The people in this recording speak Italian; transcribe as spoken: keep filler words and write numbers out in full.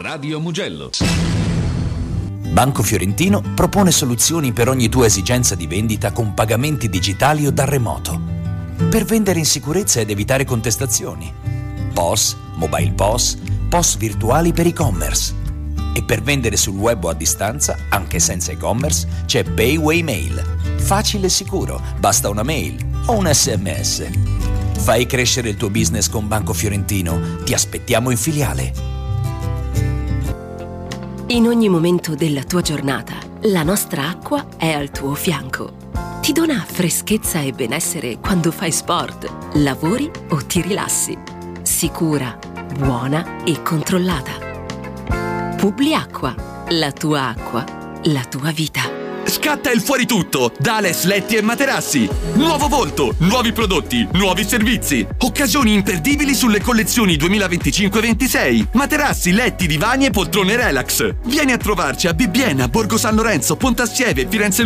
Radio Mugello. Banco Fiorentino propone soluzioni per ogni tua esigenza di vendita con pagamenti digitali o da remoto. Per vendere in sicurezza ed evitare contestazioni. P O S, Mobile P O S, P O S virtuali per e-commerce. E per vendere sul web o a distanza, anche senza e-commerce, c'è Payway Mail. Facile e sicuro, basta una mail o un sms. Fai crescere il tuo business con Banco Fiorentino. Ti aspettiamo in filiale. In ogni momento della tua giornata, la nostra acqua è al tuo fianco. Ti dona freschezza e benessere quando fai sport, lavori o ti rilassi. Sicura, buona e controllata. Publiacqua, la tua acqua, la tua vita. Scatta il fuori tutto da Ales Letti e Materassi. Nuovo volto, nuovi prodotti, nuovi servizi. Occasioni imperdibili sulle collezioni duemilaventicinque ventisei. Materassi, letti, divani e poltrone relax. Vieni a trovarci a Bibbiena, Borgo San Lorenzo, Pontassieve, Firenze